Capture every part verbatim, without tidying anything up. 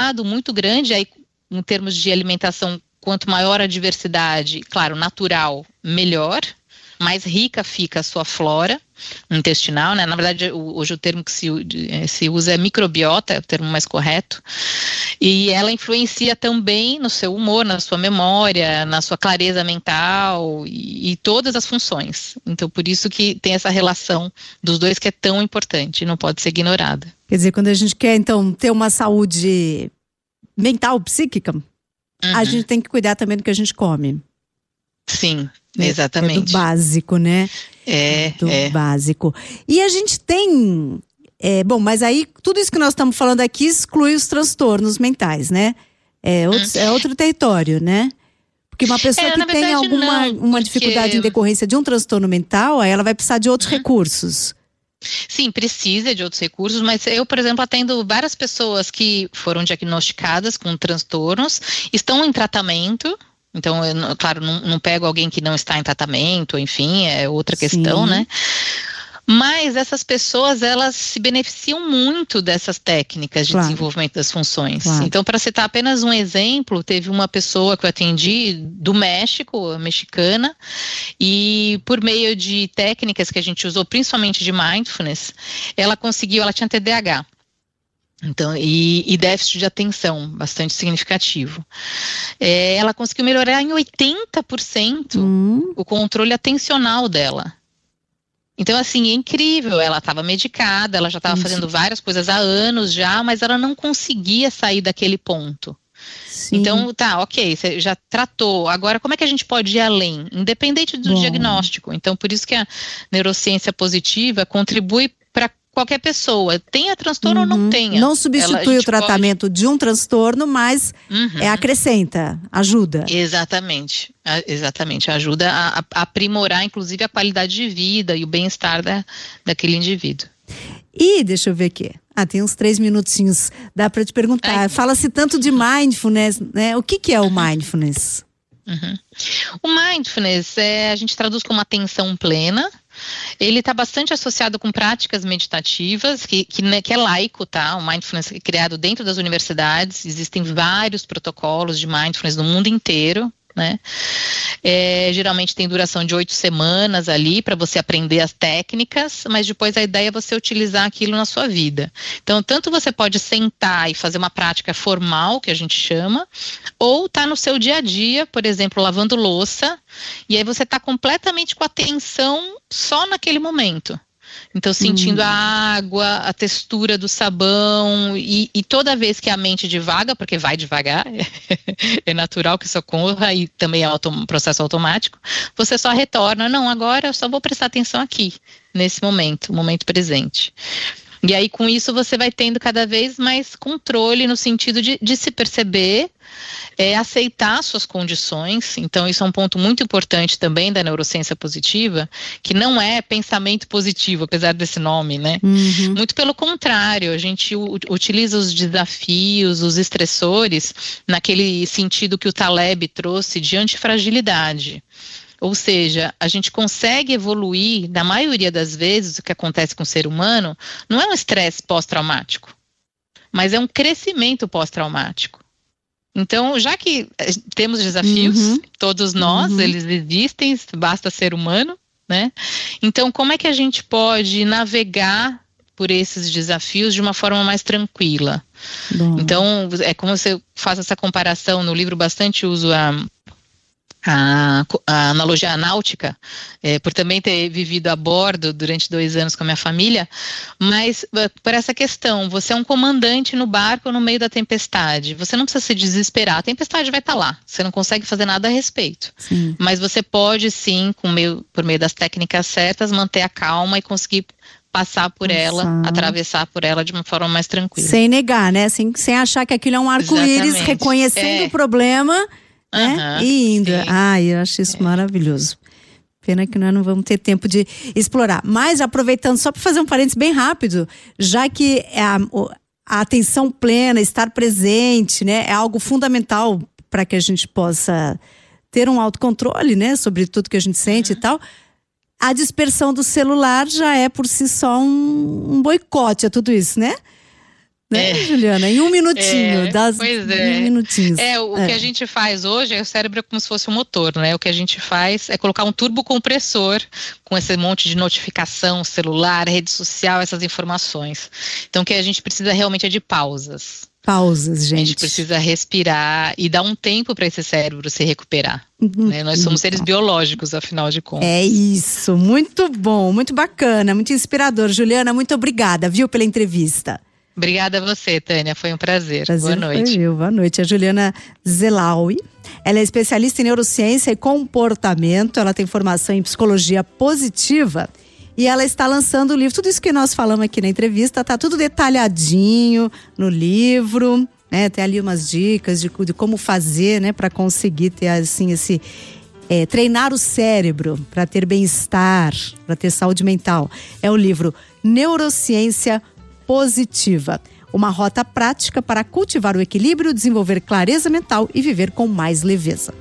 cuidado muito grande aí em termos de alimentação. Quanto maior a diversidade, claro, natural, melhor, mais rica fica a sua flora intestinal, né? Na verdade, hoje o termo que se, se usa é microbiota, é o termo mais correto, e ela influencia também no seu humor, na sua memória, na sua clareza mental e, e todas as funções. Então, por isso que tem essa relação dos dois que é tão importante, não pode ser ignorada. Quer dizer, quando a gente quer, então, ter uma saúde mental, psíquica, uhum. a gente tem que cuidar também do que a gente come. Sim, exatamente. É do básico, né? É, do é. básico. E a gente tem... É, bom, mas aí tudo isso que nós estamos falando aqui exclui os transtornos mentais, né? É outro, hum. é outro território, né? Porque uma pessoa é, que tem verdade, alguma não, uma porque... dificuldade em decorrência de um transtorno mental, aí ela vai precisar de outros hum. recursos. Sim, precisa de outros recursos, mas eu, por exemplo, atendo várias pessoas que foram diagnosticadas com transtornos, estão em tratamento. Então, eu, claro, não, não pego alguém que não está em tratamento, enfim, é outra Sim. questão, né? Mas essas pessoas, elas se beneficiam muito dessas técnicas de claro. desenvolvimento das funções. Claro. Então, para citar apenas um exemplo, teve uma pessoa que eu atendi do México, mexicana, e por meio de técnicas que a gente usou, principalmente de mindfulness, ela conseguiu, ela tinha T D A H. Então, e, e déficit de atenção, bastante significativo. É, ela conseguiu melhorar em oitenta por cento hum. o controle atencional dela. Então, assim, é incrível, ela estava medicada, ela já estava fazendo várias coisas há anos já, mas ela não conseguia sair daquele ponto. Sim. Então, tá, ok, você já tratou, agora como é que a gente pode ir além? Independente do Bom. diagnóstico. Então, por isso que a neurociência positiva contribui para qualquer pessoa, tenha transtorno uhum. ou não tenha. Não substitui ela, o tratamento pode... de um transtorno, mas uhum. é, acrescenta, ajuda. Exatamente, a, exatamente, ajuda a, a aprimorar, inclusive, a qualidade de vida e o bem-estar da, daquele indivíduo. E, deixa eu ver aqui, ah, tem uns três minutinhos, dá para te perguntar, fala-se tanto de mindfulness, né? O que que é o mindfulness? Uhum. O mindfulness, é, a gente traduz como atenção plena. Ele está bastante associado com práticas meditativas, que, que, né, que é laico, tá? O mindfulness é criado dentro das universidades, existem vários protocolos de mindfulness no mundo inteiro, né? É, geralmente tem duração de oito semanas ali para você aprender as técnicas, mas depois a ideia é você utilizar aquilo na sua vida. Então, tanto você pode sentar e fazer uma prática formal, que a gente chama, ou tá no seu dia a dia, por exemplo, lavando louça, e aí você tá completamente com atenção só naquele momento. Então, sentindo hum. a água, a textura do sabão, e, e toda vez que a mente divaga, porque vai devagar, é natural que isso ocorra e também é um processo automático, você só retorna, não, agora eu só vou prestar atenção aqui, nesse momento, momento presente. E aí, com isso, você vai tendo cada vez mais controle no sentido de, de se perceber, é, aceitar suas condições. Então, isso é um ponto muito importante também da neurociência positiva, que não é pensamento positivo, apesar desse nome, né? Uhum. Muito pelo contrário, a gente u- utiliza os desafios, os estressores, naquele sentido que o Taleb trouxe de antifragilidade. Ou seja, a gente consegue evoluir, na maioria das vezes, o que acontece com o ser humano, não é um estresse pós-traumático, mas é um crescimento pós-traumático. Então, já que temos desafios, uhum. todos nós, uhum. eles existem, basta ser humano, né? Então, como é que a gente pode navegar por esses desafios de uma forma mais tranquila? Bom. Então, é como você faz essa comparação, no livro bastante uso a... A, a analogia náutica, é, por também ter vivido a bordo durante dois anos com a minha família, mas por essa questão, você é um comandante no barco no meio da tempestade, você não precisa se desesperar, a tempestade vai estar lá, você não consegue fazer nada a respeito, sim. mas você pode sim, com meio, por meio das técnicas certas, manter a calma e conseguir passar por Nossa. ela, atravessar por ela de uma forma mais tranquila. Sem negar, né? Sem, sem achar que aquilo é um arco-íris, reconhecendo é. o problema... Né? Uhum, e indo. Sim. Ai, eu acho isso é. maravilhoso. Pena que nós não vamos ter tempo de explorar. Mas aproveitando, só para fazer um parênteses bem rápido, já que a, a atenção plena, estar presente, né, é algo fundamental para que a gente possa ter um autocontrole, né, sobre tudo que a gente sente uhum. e tal. A dispersão do celular já é por si só um, um boicote a tudo isso, né? né, é. Juliana? Em um minutinho, é, das pois é. um minutinho. É, o é. que a gente faz hoje é o cérebro como se fosse um motor, né? O que a gente faz é colocar um turbocompressor com esse monte de notificação celular, rede social, essas informações. Então, o que a gente precisa realmente é de pausas. Pausas, gente. A gente precisa respirar e dar um tempo para esse cérebro se recuperar. Uhum. Né? Nós somos seres biológicos, afinal de contas. É isso, muito bom, muito bacana, muito inspirador. Juliana, muito obrigada, viu, pela entrevista. Obrigada a você, Tânia, foi um prazer. prazer Boa noite. Foi eu. Boa noite. A Juliana Zelaui, ela é especialista em neurociência e comportamento, ela tem formação em psicologia positiva e ela está lançando o livro. Tudo isso que nós falamos aqui na entrevista está tudo detalhadinho no livro, né? Tem ali umas dicas de, de como fazer, né, para conseguir ter assim esse é, treinar o cérebro para ter bem-estar, para ter saúde mental. É o livro Neurociência Positiva, uma rota prática para cultivar o equilíbrio, desenvolver clareza mental e viver com mais leveza.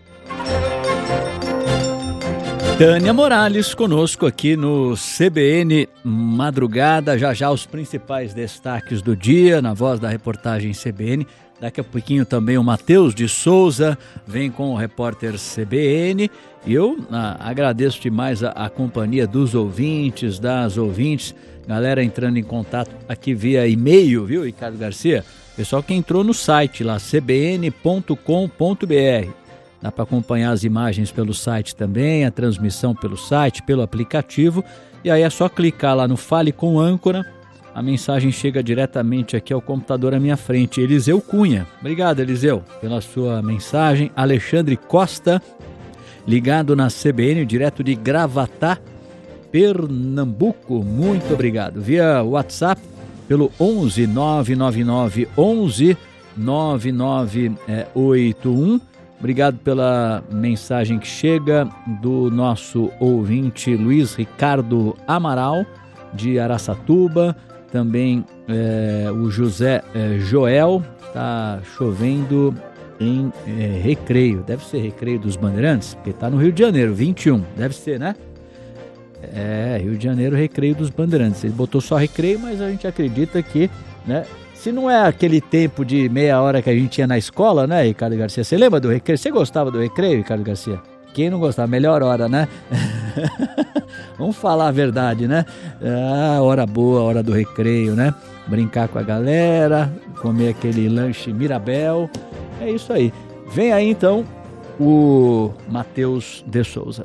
Tânia Morales conosco aqui no C B N Madrugada. Já já os principais destaques do dia na voz da reportagem C B N. Daqui a pouquinho também o Matheus de Souza vem com o repórter C B N. E eu ah, agradeço demais a, a companhia dos ouvintes, das ouvintes. Galera entrando em contato aqui via e-mail, viu, Ricardo Garcia? Pessoal que entrou no site lá, c b n ponto com ponto b r. Dá para acompanhar as imagens pelo site também, a transmissão pelo site, pelo aplicativo. E aí é só clicar lá no Fale com Âncora. A mensagem chega diretamente aqui ao computador à minha frente. Eliseu Cunha. Obrigado, Eliseu, pela sua mensagem. Alexandre Costa, ligado na C B N, direto de Gravatá, Pernambuco, muito obrigado. Via WhatsApp pelo onze nove nove nove onze nove nove oito um. Obrigado pela mensagem que chega do nosso ouvinte Luiz Ricardo Amaral, de Araçatuba. Também é, o José é, Joel, está chovendo em é, Recreio. Deve ser Recreio dos Bandeirantes, porque está no Rio de Janeiro, vinte e um. Deve ser, né? É, Rio de Janeiro, Recreio dos Bandeirantes. Ele botou só Recreio, mas a gente acredita que, né? Se não é aquele tempo de meia hora que a gente tinha na escola, né, Ricardo Garcia? Você lembra do Recreio? Você gostava do Recreio, Ricardo Garcia? Quem não gostava? Melhor hora, né? Vamos falar a verdade, né? Ah, hora boa, hora do recreio, né? Brincar com a galera, comer aquele lanche Mirabel. É isso aí. Vem aí, então, o Matheus de Souza.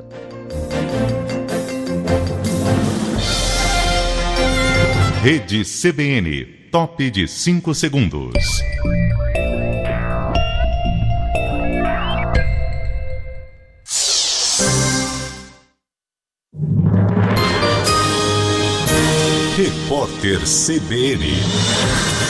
Rede C B N, top de cinco segundos. Repórter C B N.